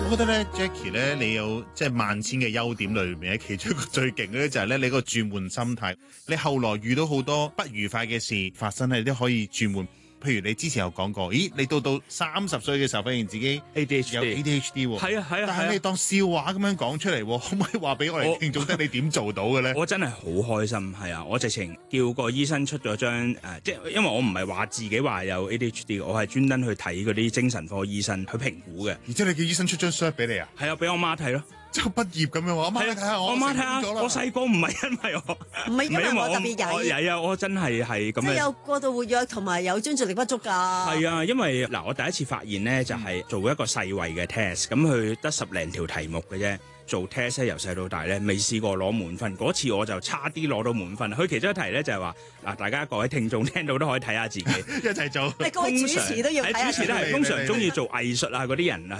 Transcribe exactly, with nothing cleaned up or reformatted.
我覺得咧 Jackie 咧，你有即係萬千嘅優點裏面咧，其中一個最勁嘅咧就係咧你個轉換心態。你後來遇到好多不愉快嘅事發生咧，你都可以轉換。譬如你之前有講過，咦？你到到三十歲嘅時候，發現自己 A D H D 有 A D H D 喎。 係啊係啊， 但係你當笑話咁樣講出嚟，可唔可以話俾我哋聽眾聽你點做到嘅咧？ 我真係好開心，係啊！我直情叫個醫生出咗張誒，即係因為我唔係話自己話有 A D H D， 我係專登去睇嗰啲精神科醫生去評估嘅。 而且你叫醫生出張 cert 俾你啊？ 係啊，俾我媽睇咯。 即係畢業咁樣，我媽睇下我， 我媽睇下，我細個唔係因為我， 唔係因為我特別曳， 曳啊！我真係係咁樣， 即係有過度活躍同埋有專注力不足㗎。 係啊，因為嗱，我第一次發現咧就係做一個世衛嘅 test，咁佢得十零條題目嘅啫。做 test 由細到大咧，未試過攞滿分。嗰次我就差啲攞到滿分。佢其中一題咧就係話嗱，大家各位聽眾聽到都可以睇下自己一齊做。 各位主持都要睇下。 主持都係通常中意做藝術啊嗰啲人啊。